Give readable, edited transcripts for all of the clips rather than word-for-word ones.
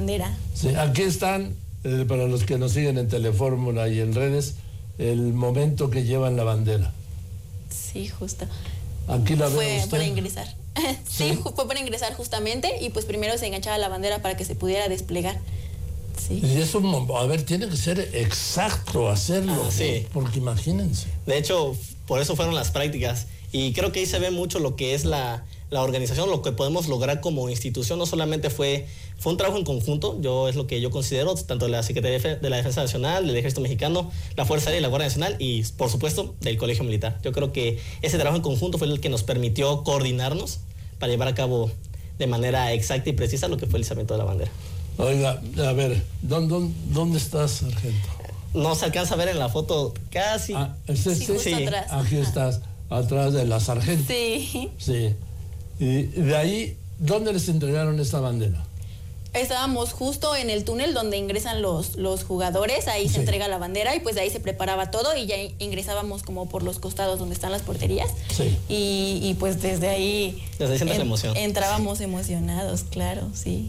bandera. Sí, aquí están, para los que nos siguen en Telefórmula y en redes, el momento que llevan la bandera. Sí, justo. Aquí la veo Fue usted. para ingresar. Sí, fue para ingresar justamente y pues primero se enganchaba la bandera para que se pudiera desplegar. Sí. Y eso, a ver, tiene que ser exacto hacerlo, sí. Porque imagínense. De hecho, por eso fueron las prácticas. Y creo que ahí se ve mucho lo que es la organización, lo que podemos lograr como institución. No solamente fue un trabajo en conjunto, es lo que yo considero, tanto de la Secretaría de la Defensa Nacional, del Ejército Mexicano, la Fuerza Aérea y la Guardia Nacional y, por supuesto, del Colegio Militar. Yo creo que ese trabajo en conjunto fue el que nos permitió coordinarnos para llevar a cabo de manera exacta y precisa lo que fue el izamiento de la bandera. Oiga, a ver, ¿dónde estás, sargento? No se alcanza a ver en la foto casi. Sí, justo atrás. Aquí estás, atrás de la sargento. Sí. Sí. Y de ahí, ¿dónde les entregaron esta bandera? Estábamos justo en el túnel donde ingresan los jugadores, ahí se entrega la bandera y pues de ahí se preparaba todo y ya ingresábamos como por los costados donde están las porterías. Sí. Y pues desde ahí sientes emoción. Entrábamos emocionados, claro, sí.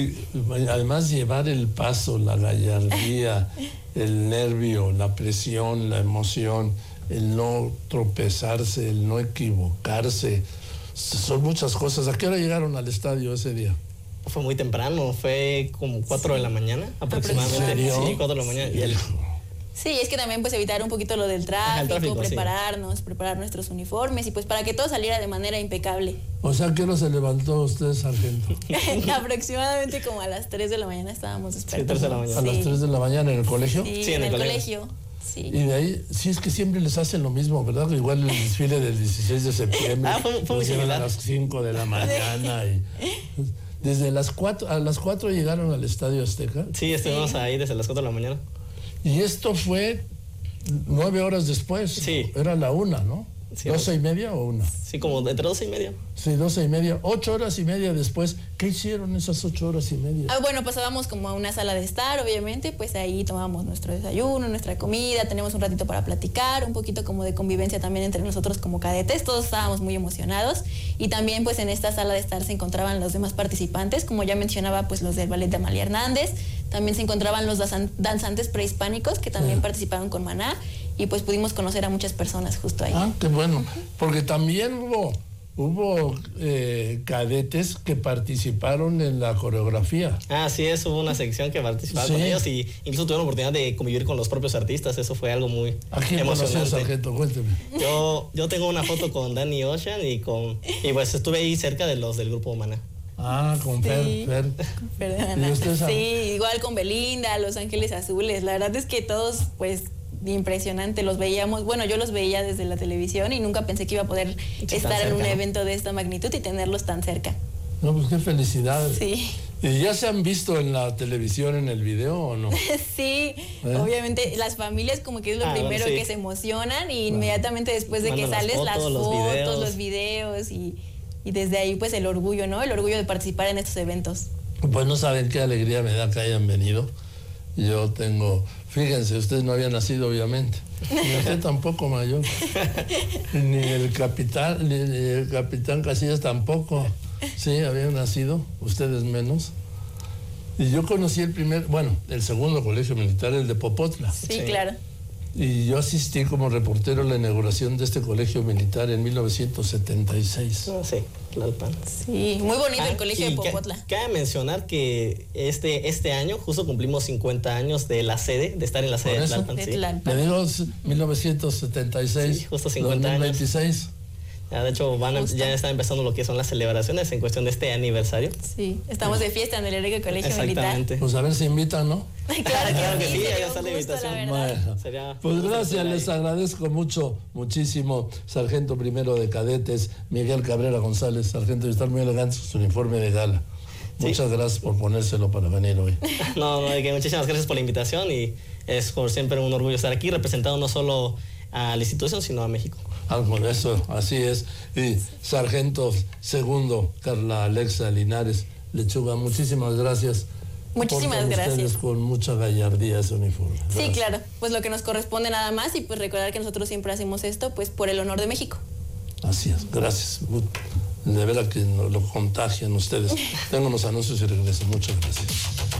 Además llevar el paso, la gallardía, el nervio, la presión, la emoción, el no tropezarse, el no equivocarse, son muchas cosas. ¿A qué hora llegaron al estadio ese día? Fue muy temprano, fue como 4 de la mañana aproximadamente. Sí, 4 de la mañana. Sí, es que también pues evitar un poquito lo del tráfico, prepararnos, preparar nuestros uniformes y pues para que todo saliera de manera impecable. O sea, ¿qué hora se levantó usted, sargento? Aproximadamente como a las 3 de la mañana estábamos despertando. Sí, 3 de la mañana. ¿A las 3 de la mañana en el colegio? Sí, en el colegio. Sí. Y de ahí, sí, es que siempre les hacen lo mismo, ¿verdad? Igual el desfile del 16 de septiembre. Fue muy similar. A las 5 de la mañana y... Desde a las 4 llegaron al Estadio Azteca. Sí, estuvimos ahí desde las 4 de la mañana. Y esto fue 9 horas después. Sí. Era la 1, ¿no? Sí, 12:30 o 1. Sí, como entre 12:30. Sí, 12:30. 8 horas y media después. ¿Qué hicieron esas 8 horas y media? Bueno, pasábamos como a una sala de estar, obviamente, pues ahí tomábamos nuestro desayuno, nuestra comida, tenemos un ratito para platicar, un poquito como de convivencia también entre nosotros como cadetes, todos estábamos muy emocionados y también pues en esta sala de estar se encontraban los demás participantes, como ya mencionaba pues los del ballet de Amalia Hernández, también se encontraban los danzantes prehispánicos que también participaron con Maná y pues pudimos conocer a muchas personas justo ahí. Ah, qué bueno, porque también hubo cadetes que participaron en la coreografía. Sí, hubo una sección que participaba con ellos y incluso tuvieron la oportunidad de convivir con los propios artistas. Eso fue algo muy emocionante. Sargento, cuénteme. Yo tengo una foto con Danny Ocean y pues estuve ahí cerca de los del grupo Maná. Con Fer. ¿Y usted sabe? Sí, igual con Belinda, Los Ángeles Azules. La verdad es que todos, pues, impresionante, los veíamos, bueno, yo los veía desde la televisión y nunca pensé que iba a poder estar en un evento de esta magnitud y tenerlos tan cerca. No, pues qué felicidad. Sí. ¿Y ya se han visto en la televisión, en el video o no? Sí, obviamente las familias como que es lo primero que se emocionan y inmediatamente después de que sales las fotos, los videos y desde ahí pues el orgullo, ¿no? El orgullo de participar en estos eventos. Pues no saben qué alegría me da que hayan venido. Yo tengo, fíjense, usted no había nacido obviamente, ni usted tampoco, mayor, ni el capitán Casillas tampoco, sí, habían nacido, ustedes menos. Y yo conocí el segundo colegio militar, el de Popotla. Sí, claro. Y yo asistí como reportero a la inauguración de este colegio militar en 1976. Sí, Tlalpan. Sí, muy bonito el colegio de Popotla. Cabe mencionar que este año justo cumplimos 50 años de la sede, de estar en la sede de Tlalpan. Sí. Me digo 1976, sí, justo 50 2026. años. De hecho, ya están empezando lo que son las celebraciones en cuestión de este aniversario. Sí, estamos de fiesta en el Heroico Colegio Militar. Pues a ver si invitan, ¿no? Claro que sí, ya está la invitación. Bueno, pues gracias, les agradezco muchísimo, sargento primero de cadetes, Miguel Cabrera González, sargento, de estar muy elegante con su uniforme de gala. Muchas gracias por ponérselo para venir hoy. Muchísimas gracias por la invitación y es por siempre un orgullo estar aquí representando no solo a la institución, sino a México. Eso, así es. Y sargento segundo, Carla Alexa Linares Lechuga, muchísimas gracias. Muchísimas gracias. Ustedes con mucha gallardía ese uniforme. Gracias. Sí, claro, pues lo que nos corresponde nada más y pues recordar que nosotros siempre hacemos esto pues por el honor de México. Así es, gracias. De verdad que lo contagian ustedes. Tengo unos anuncios y regreso. Muchas gracias.